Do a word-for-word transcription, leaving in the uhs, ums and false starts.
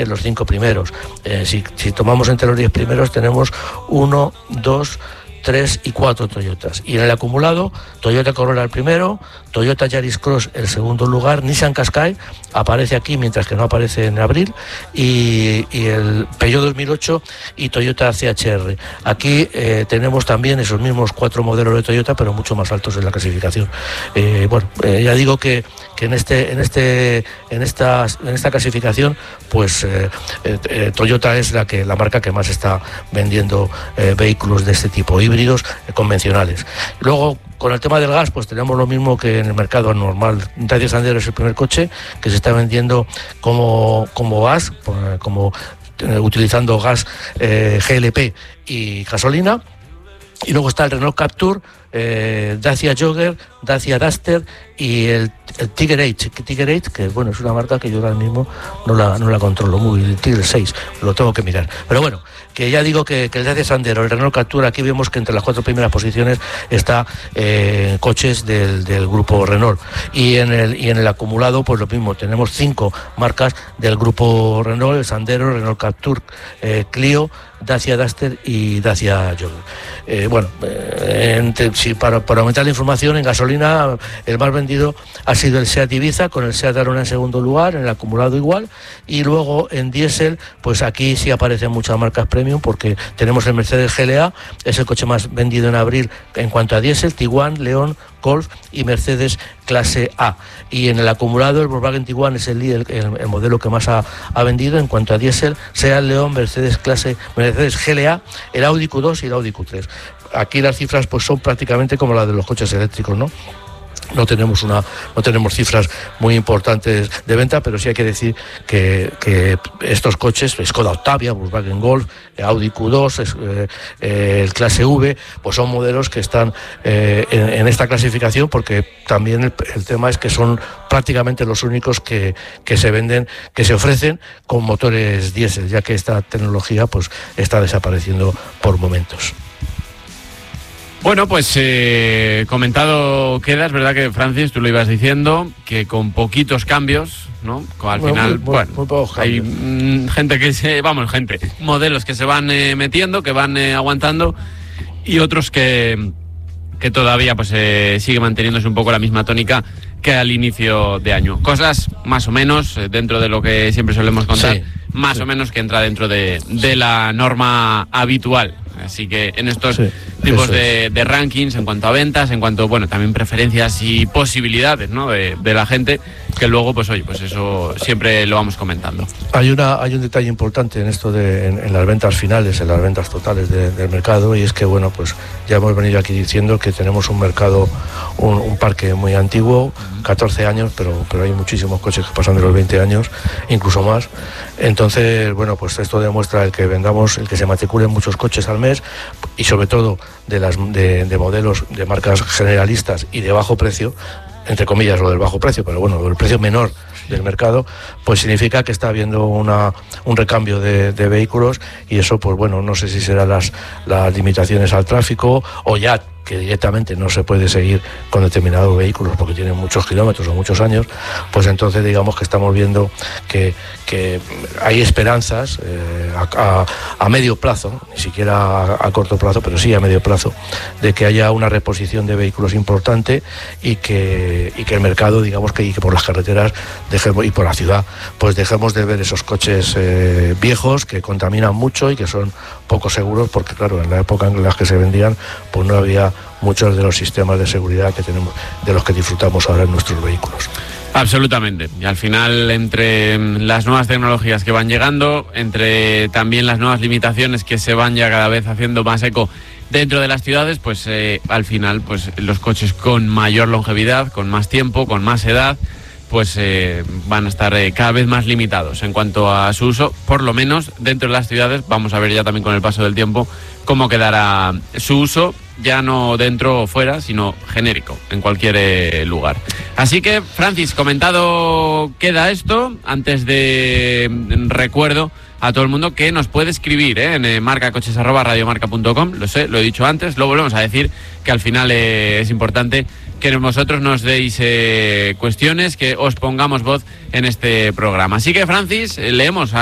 aparecen los cinco primeros. Eh, si, si tomamos entre los diez primeros tenemos uno, dos, tres y cuatro Toyotas. Y en el acumulado, Toyota Corolla el primero, Toyota Yaris Cross el segundo lugar, Nissan Qashqai aparece aquí mientras que no aparece en abril, y, y el Peugeot dos mil ocho y Toyota C H R. Aquí eh, tenemos también esos mismos cuatro modelos de Toyota, pero mucho más altos en la clasificación. Eh, bueno, eh, ya digo que, que en este, en este, en esta, en esta clasificación, pues eh, eh, Toyota es la que la marca que más está vendiendo eh, vehículos de este tipo, híbridos eh, convencionales. Luego, con el tema del gas, pues tenemos lo mismo que en el mercado normal. Dacia Sandero es el primer coche que se está vendiendo como, como gas, como eh, utilizando gas eh, G L P y gasolina. Y luego está el Renault Captur, eh, Dacia Jogger, Dacia Duster y el, el Tiger H, Tiger H, que bueno, es una marca que yo ahora mismo no la, no la controlo muy, el Tiger seis, lo tengo que mirar. Pero bueno, que ya digo que, que el Dacia Sandero, el Renault Captur, aquí vemos que entre las cuatro primeras posiciones está eh, coches del, del grupo Renault. Y en, el, y en el acumulado, pues lo mismo, tenemos cinco marcas del grupo Renault, el Sandero, Renault Captur, eh, Clio, Dacia Duster y Dacia Jogger. Eh, bueno, eh, entre, si para, para aumentar la información, en gasolina el más vendido ha sido el Seat Ibiza, con el Seat Arona en segundo lugar, en el acumulado igual, y luego en diésel, pues aquí sí aparecen muchas marcas premium, porque tenemos el Mercedes G L A, es el coche más vendido en abril en cuanto a diésel, Tiguan, León, Golf y Mercedes clase A. Y en el acumulado el Volkswagen Tiguan es el, el, el modelo que más ha, ha vendido en cuanto a diésel, Seat León, Mercedes clase, Mercedes G L A, el Audi Q dos y el Audi Q tres. Aquí las cifras pues son prácticamente como las de los coches eléctricos, ¿no? No tenemos una, no tenemos cifras muy importantes de venta, pero sí hay que decir que, que estos coches, Skoda Octavia, Volkswagen Golf, Audi Q dos, eh, eh, el clase V, pues son modelos que están eh, en, en esta clasificación, porque también el, el tema es que son prácticamente los únicos que, que se venden, que se ofrecen con motores diésel, ya que esta tecnología pues está desapareciendo por momentos. Bueno, pues eh, comentado queda, es verdad que Francis, tú lo ibas diciendo, que con poquitos cambios, ¿no? Al bueno, final, muy, bueno, muy pocos cambios. Hay mm, gente que se, vamos, gente, modelos que se van eh, metiendo, que van eh, aguantando, y otros que, que todavía pues eh, sigue manteniéndose un poco la misma tónica que al inicio de año. Cosas más o menos, eh, dentro de lo que siempre solemos contar, sí, más sí. o menos que entra dentro de, de la norma habitual. Así que en estos sí, tipos de, de rankings, en cuanto a ventas, en cuanto, bueno, también preferencias y posibilidades, ¿no? de, de la gente, que luego, pues oye, pues eso siempre lo vamos comentando. Hay una hay un detalle importante en esto de en, en las ventas finales, en las ventas totales de, del mercado, y es que, bueno, pues ya hemos venido aquí diciendo que tenemos un mercado, un, un parque muy antiguo, catorce años, pero, pero hay muchísimos coches que pasan de los veinte años, incluso más. Entonces, bueno, pues esto demuestra el que vendamos, el que se matriculen muchos coches al mes, y sobre todo de las de, de modelos de marcas generalistas y de bajo precio, entre comillas lo del bajo precio, pero bueno, el precio menor del mercado, pues significa que está habiendo una, un recambio de, de vehículos, y eso, pues bueno, no sé si serán las, las limitaciones al tráfico, o ya que directamente no se puede seguir con determinados vehículos porque tienen muchos kilómetros o muchos años, pues entonces digamos que estamos viendo que, que hay esperanzas eh, a, a, a medio plazo, ni siquiera a, a corto plazo, pero sí a medio plazo, de que haya una reposición de vehículos importante, y que, y que el mercado, digamos que, y que por las carreteras dejemos, y por la ciudad, pues dejemos de ver esos coches eh, viejos que contaminan mucho y que son poco seguros, porque claro, en la época en la que se vendían, pues no había muchos de los sistemas de seguridad que tenemos, de los que disfrutamos ahora en nuestros vehículos. Absolutamente. Y al final, entre las nuevas tecnologías que van llegando, entre también las nuevas limitaciones que se van ya cada vez haciendo más eco dentro de las ciudades, pues eh, al final, pues los coches con mayor longevidad, con más tiempo, con más edad, pues eh, van a estar eh, cada vez más limitados en cuanto a su uso, por lo menos dentro de las ciudades. Vamos a ver ya también con el paso del tiempo cómo quedará su uso, ya no dentro o fuera, sino genérico, en cualquier eh, lugar. Así que, Francis, comentado queda esto. Antes de recuerdo a todo el mundo que nos puede escribir ¿eh? en eh, marcacoches arroba radiomarca punto com, lo sé, lo he dicho antes, lo volvemos a decir, que al final eh, es importante que vosotros nos deis eh, cuestiones, que os pongamos voz en este programa. Así que, Francis, leemos a